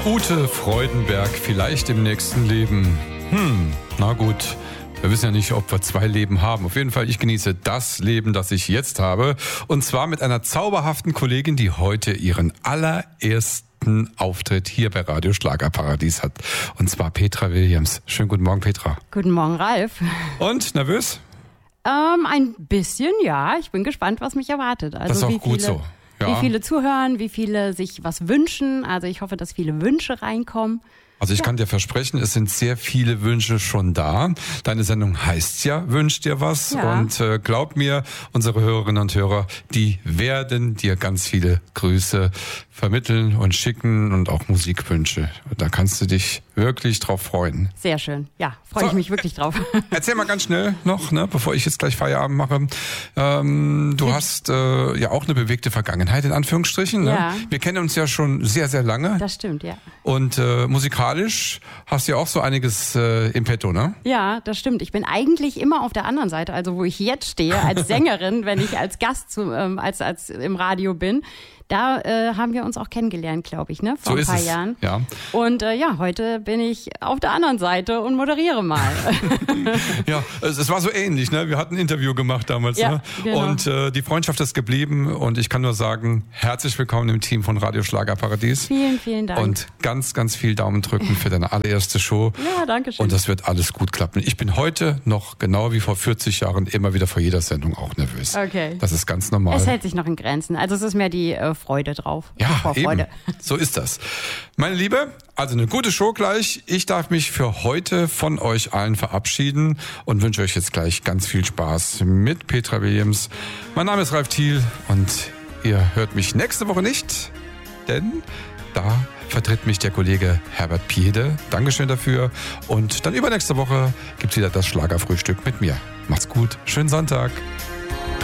Ute Freudenberg, vielleicht im nächsten Leben. Na gut. Wir wissen ja nicht, ob wir 2 Leben haben. Auf jeden Fall, ich genieße das Leben, das ich jetzt habe. Und zwar mit einer zauberhaften Kollegin, die heute ihren allerersten Auftritt hier bei Radio Schlagerparadies hat. Und zwar Petra Williams. Schönen guten Morgen, Petra. Guten Morgen, Ralf. Und, nervös? Ein bisschen, ja. Ich bin gespannt, was mich erwartet. Also das ist auch gut so. Ja. Wie viele zuhören, wie viele sich was wünschen. Also ich hoffe, dass viele Wünsche reinkommen. Also ich kann dir versprechen, es sind sehr viele Wünsche schon da. Deine Sendung heißt ja, wünsch dir was. Ja. Und glaub mir, unsere Hörerinnen und Hörer, die werden dir ganz viele Grüße vermitteln und schicken und auch Musikwünsche. Da kannst du dich wirklich drauf freuen. Sehr schön. Ja, freue ich mich wirklich drauf. Erzähl mal ganz schnell noch, bevor ich jetzt gleich Feierabend mache. Du hast ja auch eine bewegte Vergangenheit, in Anführungsstrichen. Ja. Ne? Wir kennen uns ja schon sehr, sehr lange. Das stimmt, ja. Und musikalisch hast du ja auch so einiges im Petto, ne? Ja, das stimmt. Ich bin eigentlich immer auf der anderen Seite, also wo ich jetzt stehe, als Sängerin, wenn ich als Gast als im Radio bin. Da haben wir uns auch kennengelernt, glaube ich, ne? Vor ein paar Jahren. Ja. Und heute bin ich auf der anderen Seite und moderiere mal. Ja, es war so ähnlich, ne? Wir hatten ein Interview gemacht damals, ja, ne? Genau. Und die Freundschaft ist geblieben und ich kann nur sagen, herzlich willkommen im Team von Radio Schlagerparadies. Vielen, vielen Dank. Und ganz, ganz viel Daumen drücken für deine allererste Show. Ja, danke schön. Und das wird alles gut klappen. Ich bin heute noch, genau wie vor 40 Jahren, immer wieder vor jeder Sendung auch nervös. Okay. Das ist ganz normal. Es hält sich noch in Grenzen. Also es ist mehr die Freude drauf. Ja, Freude. Eben. So ist das. Meine Liebe, also eine gute Show gleich. Ich darf mich für heute von euch allen verabschieden und wünsche euch jetzt gleich ganz viel Spaß mit Petra Williams. Mein Name ist Ralf Thiel und ihr hört mich nächste Woche nicht, denn da vertritt mich der Kollege Herbert Piede. Dankeschön dafür. Und dann übernächste Woche gibt's wieder das Schlagerfrühstück mit mir. Macht's gut. Schönen Sonntag.